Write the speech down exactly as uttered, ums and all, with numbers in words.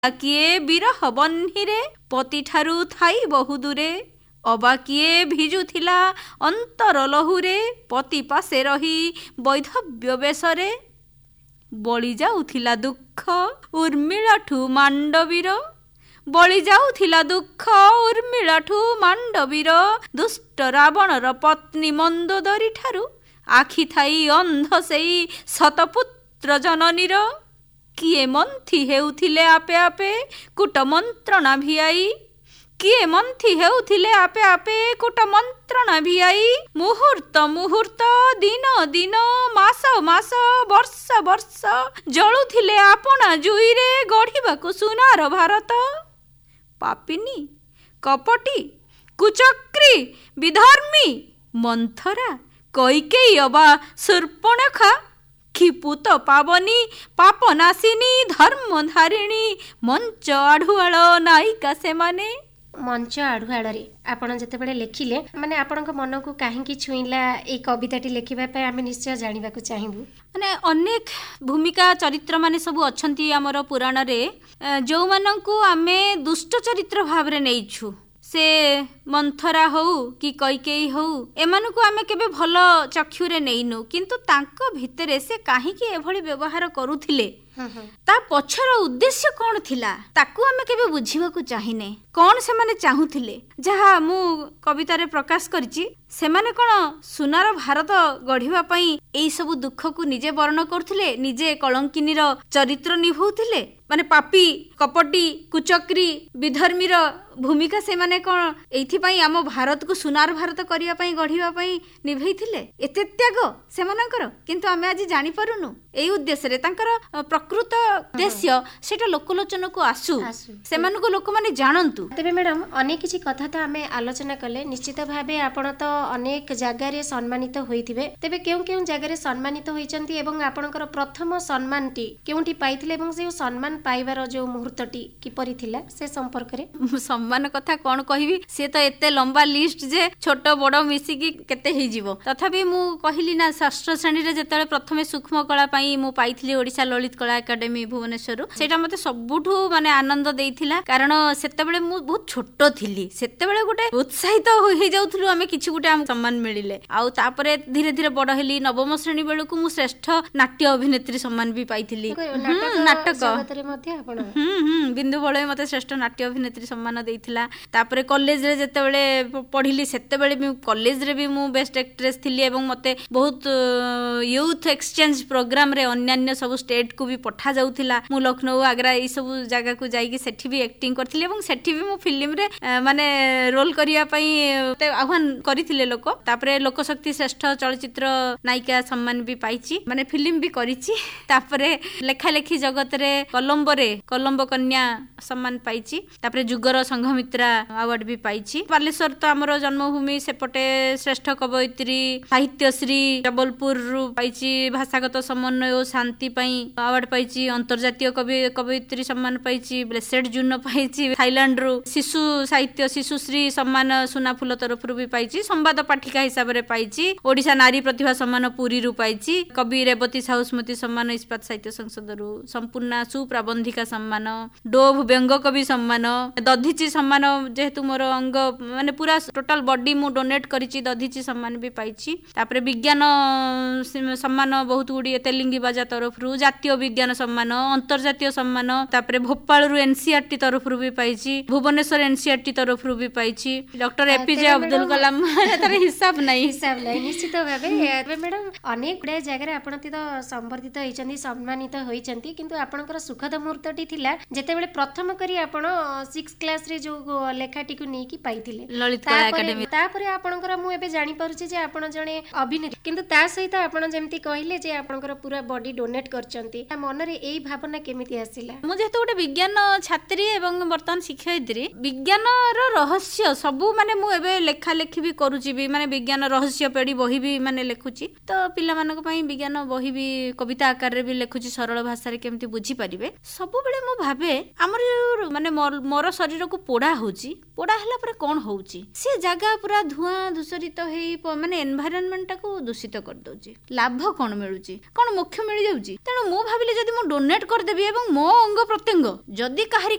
କିଏ ବିରହ ବହ୍ନିରେ ପତିଠାରୁ ଥାଇ ବହୁ ଦୂରେ, ଅବା କିଏ ଭିଜୁଥିଲା ଅନ୍ତର ଲହୁରେ ପତି ପାଶେ ରହି ବୈଧବ୍ୟ ବେଶରେ। ବଳି ଯାଉଥିଲା ଦୁଃଖ ଉର୍ମିଳାଠୁ ମାଣ୍ଡବୀର, ବଳି ଯାଉଥିଲା ଦୁଃଖ ଉର୍ମିଳାଠୁ ମାଣ୍ଡବୀର, ଦୁଷ୍ଟ ରାବଣର ପତ୍ନୀ ମନ୍ଦୋଦରୀ ଠାରୁ ଆଖି ଥାଇ ଅନ୍ଧ ସେଇ ଶତପୁତ୍ର ଜନନୀର। କିଏ ମନ୍ଥି ହେଉଥିଲେ ଆପେ ଆପେ କୂଟ ମନ୍ତ୍ରଣା ଭିଆଇ, କିଏ ମନ୍ଥି ହେଉଥିଲେ ଆପେ ଆପେ କୂଟ ମନ୍ତ୍ରଣା ଭିଆଇ, ମୁହୂର୍ତ୍ତ ମୁହୂର୍ତ୍ତ ଦିନ ଦିନ ମାସ ମାସ ବର୍ଷ ବର୍ଷ ଜଳୁଥିଲେ ଆପଣା ଜୁଇରେ ଗଢ଼ିବାକୁ ସୁନାର ଭାରତ। ପାପିନୀ କପଟି କୁଚକ୍ରୀ ବିଧର୍ମୀ ମନ୍ଥରା କୈକେୟୀ ଅବା ଶୂର୍ପଣଖା, କ୍ଷିପୁତ ପାବନୀ ପାପ ନାଶିନୀ ଧର୍ମଧାରିଣୀ ମଞ୍ଚ ଆଢୁଆଳ ନାୟିକା ସେମାନେ। ମଞ୍ଚ ଆଢୁଆଳରେ ଆପଣ ଯେତେବେଳେ ଲେଖିଲେ ମାନେ ଆପଣଙ୍କ ମନକୁ କାହିଁକି ଛୁଇଁଲା ଏଇ କବିତାଟି ଲେଖିବା ପାଇଁ ଆମେ ନିଶ୍ଚୟ ଜାଣିବାକୁ ଚାହିଁବୁ। ମାନେ ଅନେକ ଭୂମିକା ଚରିତ୍ର ମାନେ ସବୁ ଅଛନ୍ତି ଆମର ପୁରାଣରେ, ଯେଉଁମାନଙ୍କୁ ଆମେ ଦୁଷ୍ଟ ଚରିତ୍ର ଭାବରେ ନେଇଛୁ। ସେ ମନ୍ଥରା ହଉ କି କୈକେୟୀ ହଉ, ଏମାନଙ୍କୁ ଆମେ କେବେ ଭଲ ଚକ୍ଷୁରେ ନେଇନୁ, କିନ୍ତୁ ତାଙ୍କ ଭିତରେ ସେ କାହିଁକି ଏଭଳି ବ୍ୟବହାର କରୁଥିଲେ, ତା ପଛର ଉଦ୍ଦେଶ୍ୟ କଣ ଥିଲା, ତାକୁ ଆମେ କେବେ ବୁଝିବାକୁ ଚାହିଁନେ। କଣ ସେମାନେ ଚାହୁଁଥିଲେ, ଯାହା ମୁଁ କବିତାରେ ପ୍ରକାଶ କରିଛି, ସେମାନେ କଣ ସୁନାର ଭାରତ ଗଢିବା ପାଇଁ ଏଇ ସବୁ ଦୁଃଖକୁ ନିଜେ ବରଣ କରୁଥିଲେ, ନିଜେ କଳଙ୍କିନୀର ଚରିତ୍ର ନିଭଉଥିଲେ। ମାନେ ପାପୀ କପଟି କୁଚକ୍ରୀ ବିଧର୍ମୀର ଭୂମିକା ସେମାନେ କଣ ଏଇଥିପାଇଁ ଆମ ଭାରତକୁ ସୁନାର ଭାରତ କରିବା ପାଇଁ ଗଢିବା ପାଇଁ ନିଭେଇଥିଲେ? ଏତେ ତ୍ୟାଗ ସେମାନଙ୍କର, କିନ୍ତୁ ଆମେ ଆଜି ଜାଣିପାରୁନୁ ଏଇ ଉଦ୍ଦେଶ୍ୟରେ ତାଙ୍କର ପ୍ରକୃତ ଉଦ୍ଦେଶ୍ୟ ସେଟା ଲୋକଲୋଚନକୁ ଆସୁ, ସେମାନଙ୍କୁ ଲୋକମାନେ ଜାଣନ୍ତୁ। ତେବେ ମ୍ୟାଡାମ ଅନେକ କିଛି କଥା ତ ଆମେ ଆଲୋଚନା କଲେ, ନିଶ୍ଚିତ ଭାବେ ଆପଣ ତ ଅନେକ ଜାଗାରେ ସମ୍ମାନିତ ହୋଇଥିବେ, ତେବେ କେଉଁ କେଉଁ ଜାଗାରେ ସମ୍ମାନିତ ହୋଇଛନ୍ତି ଏବଂ ଆପଣଙ୍କର ପ୍ରଥମ ସମ୍ମାନଟି କେଉଁଠି ପାଇଥିଲେ ଏବଂ ସେ ସମ୍ମାନ ପାଇବାର ଯୋଉ ମୁହୂର୍ତ୍ତଟି କିପରି ଥିଲା ସେ ସମ୍ପର୍କରେ? ସମ୍ମାନ କଥା କଣ କହିବି, ସେ ତ ଏତେ ଲମ୍ବା ଲିଷ୍ଟ ଯେ ଛୋଟ ବଡ ମିଶିକି କେତେ ହେଇଯିବ। ତଥାପି ମୁଁ କହିଲି ନା, ଷଷ୍ଠ ଶ୍ରେଣୀରେ ଯେତେବେଳେ ପ୍ରଥମେ ସୂକ୍ଷ୍ମ କଳା ପାଇଁ ମୁଁ ପାଇଥିଲି ଓଡିଶା ଲଳିତ କଳା ଏକାଡେମୀ ଭୁବନେଶ୍ୱରରୁ, ସେଇଟା ମତେ ସବୁଠୁ ମାନେ ଆନନ୍ଦ ଦେଇଥିଲା। କାରଣ ସେତେବେଳେ ମୁଁ ବହୁତ ଛୋଟ ଥିଲି, ସେତେବେଳେ ଗୋଟେ ଉତ୍ସାହିତ ହେଇଯାଉଥିଲୁ ଆମେ କିଛି ଗୋଟେ ଆମକୁ ସମ୍ମାନ ମିଳିଲେ। ଆଉ ତାପରେ ଧୀରେ ଧୀରେ ବଡ ହେଲି, ନବମ ଶ୍ରେଣୀ ବେଳକୁ ମୁଁ ଶ୍ରେଷ୍ଠ ନାଟ୍ୟ ଅଭିନେତ୍ରୀ ସମ୍ମାନ ବି ପାଇଥିଲି। ନାଟକ ହୁଁ ହୁଁ ବିନ୍ଦୁ ବଳୟ ମତେ ଶ୍ରେଷ୍ଠ ନାଟ୍ୟ ଅଭିନେତ୍ରୀ ସମ୍ମାନ ଦେଇଥିଲା। ତାପରେ କଲେଜରେ ଯେତେବେଳେ ପଢିଲି, ସେତେବେଳେ ବି କଲେଜରେ ବି ମୁଁ ବେଷ୍ଟ ଆକ୍ଟ୍ରେସ ଥିଲି ଏବଂ ମତେ ବହୁତ ୟୁଥ ଏକ୍ସଚେଞ୍ଜ ପ୍ରୋଗ୍ରାମରେ ଅନ୍ୟାନ୍ୟ ସବୁ ଷ୍ଟେଟକୁ ବି ପଠା ଯାଉଥିଲା। ମୁଁ ଲକ୍ଷ୍ନୌ ଆଗ୍ରା ଏଇ ସବୁ ଜାଗାକୁ ଯାଇକି ସେଠି ବି ଆକ୍ଟିଂ କରିଥିଲି ଏବଂ ସେଠି ବି ମୁଁ ଫିଲ୍ମରେ ମାନେ ରୋଲ କରିବା ପାଇଁ ଆହ୍ୱାନ କରିଥିଲେ ଲୋକ। ତାପରେ ଲୋକଶକ୍ତି ଶ୍ରେଷ୍ଠ ଚଳଚ୍ଚିତ୍ର ନାୟିକା ସମ୍ମାନ ବି ପାଇଛି, ମାନେ ଫିଲ୍ମ ବି କରିଛି। ତାପରେ ଲେଖାଲେଖି ଜଗତରେ କଲମ୍ବୋରେ କଲମ୍ବୋ କନ୍ୟା ସମ୍ମାନ ପାଇଛି। ତାପରେ ଯୁଗର ସଂଘମିତ୍ରା ଆୱାର୍ଡ ବି ପାଇଛି। ବାଲେଶ୍ୱର ତ ଆମର ଜନ୍ମଭୂମି, ସେପଟେ ଶ୍ରେଷ୍ଠ କବୟିତ୍ରୀ ସାହିତ୍ୟଶ୍ରୀ ଜବଲପୁରରୁ ପାଇଛି, ଭାଷାଗତ ସମନ୍ୱୟ ଓ ଶାନ୍ତି ପାଇଁ ଆୱାର୍ଡ ପାଇଛି। ଅନ୍ତର୍ଜାତୀୟ କବି କବୟିତ୍ରୀ ସମ୍ମାନ ପାଇଛି, ବ୍ଲେସେଡ ଜୁନ ପାଇଛି ଥାଇଲାଣ୍ଡରୁ। ଶିଶୁ ସାହିତ୍ୟ ଶିଶୁଶ୍ରୀ ସମ୍ମାନ ସୁନାଫୁଲ ତରଫରୁ ବି ପାଇଛି। ସମ୍ବାଦ ପାଠିକା ହିସାବରେ ପାଇଛି। ଓଡିଶା ନାରୀ ପ୍ରତିଭା ସମ୍ମାନ ପୁରୀରୁ ପାଇଛି। କବି ରେବତୀ ସାହୁ ସ୍ମୃତି ସମ୍ମାନ ଇସ୍ପାତ ସାହିତ୍ୟ ସଂସଦରୁ। ସମ୍ପୂର୍ଣ୍ଣା ସୁପ୍ରାବନ୍ଧିକା ସମ୍ମାନ, ଡୋଭ ବ୍ୟଙ୍ଗ କବି ସମ୍ମାନ, ଦଧିଚି ସମ୍ମାନ, ଯେହେତୁ ମୋର ଅଙ୍ଗ ମାନେ ପୁରା ଟୋଟାଲ ବଡି ମୁଁ ଡୋନେଟ କରିଛି, ଦଧିଚି ସମ୍ମାନ ବି ପାଇଛି। ତାପରେ ବିଜ୍ଞାନ ସମ୍ମାନ ବହୁତ ଗୁଡିଏ, ତେଲିଙ୍ଗି ବାଜା ତରଫରୁ ଜାତୀୟ ବିଜ୍ଞାନ ସମ୍ମାନ, ଅନ୍ତର୍ଜାତୀୟ ସମ୍ମାନ, ତାପରେ ଭୋପାଳରୁ ଏନସିଆରଟି ତରଫରୁ ବି ପାଇଛି, ଭୁବନେଶ୍ୱର ଏନସିଆରଟି ତରଫରୁ ବି ପାଇଛି। ଡକ୍ଟର ଏପିଜେ ଅବଦୁଲ କଲାମ, ତାର ହିସାବ ନାହିଁ ହିସାବ ନାହିଁ ନିଶ୍ଚିତ ଭାବେ। ମ୍ୟାଡାମ ଅନେକ ଗୁଡାଏ ଜାଗାରେ ଆପଣ ତ ସମ୍ବର୍ଦ୍ଧିତ ହେଇଛନ୍ତି, ସମ୍ମାନିତ ହୋଇଛନ୍ତି, କିନ୍ତୁ ଆପଣଙ୍କର ସୁଖଦ ମୁହୂର୍ତ୍ତଟି ଥିଲା ଯେତେବେଳେ ପ୍ରଥମ କରି ଆପଣ ସିକ୍ସ କ୍ଲାସରେ ଯୋଉ ଲେଖାଟିକୁ ନେଇକି ପାଇଥିଲେ ଲଳିତ କଳା ଏକାଡେମୀ। ତାପରେ ଆପଣଙ୍କର ମୁଁ ଏବେ ଜାଣିପାରୁଛି ଯେ ଆପଣ ଜଣେ ଅଭିନେତ୍ରୀ, କିନ୍ତୁ ତା ସହିତ ଆପଣ ଯେମିତି କହିଲେ ଯେ ଆପଣଙ୍କର ପୁରା ବଡି ଡୋନେଟ କରିଛନ୍ତି, ମନରେ ଏଇ ଭାବନା କେମିତି ଆସିଲା? ମୁଁ ଯେହେତୁ ଗୋଟେ ବିଜ୍ଞାନ ଛାତ୍ରୀ ଏବଂ ବର୍ତ୍ତମାନ ଶିକ୍ଷୟିତ୍ରୀ, ବିଜ୍ଞାନର ରହସ୍ୟ ସବୁ ମାନେ ମୁଁ ଏବେ ଲେଖା ଲେଖି ବି କରୁଛି ବି, ମାନେ ବିଜ୍ଞାନ ରହସ୍ୟ ପେଢି ବହି ବି ମାନେ ଲେଖୁଛି। ତ ପିଲାମାନଙ୍କ ପାଇଁ ବିଜ୍ଞାନ ବହି ବି କବିତା ଆକାରରେ ବି ଲେଖୁଛି, ସରଳ ଭାଷାରେ କେମିତି ବୁଝିପାରିବେ। ସବୁବେଳେ ମୁଁ ଭାବେ ଆମର ମାନେ ମୋର ଶରୀରକୁ ପୋଡ଼ା ହଉଛି, ପୋଡ଼ା ହେଲା ପରେ କଣ ହଉଛି, ସେ ଜାଗା ପୁରା ଧୂଆଁ ଧୂସରିତ ହେଇ ମାନେ ଏନଭାଇରନମେଣ୍ଟଟାକୁ ଦୂଷିତ କରିଦଉଛି। ଲାଭ କଣ ମିଳୁଛି, କଣ ମୋକ୍ଷ ମିଳିଯାଉଛି? ତେଣୁ ମୁଁ ଭାବିଲି ଯଦି ମୁଁ ଡୋନେଟ୍ କରିଦେବି ଏବଂ ମୋ ଅଙ୍ଗ ପ୍ରତ୍ୟଙ୍ଗ ଯଦି କାହାରି